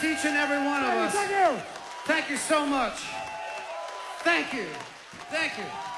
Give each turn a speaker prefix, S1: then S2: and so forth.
S1: bless each and every one of us.
S2: Thank you.
S1: Thank you so much. Thank you. Thank you.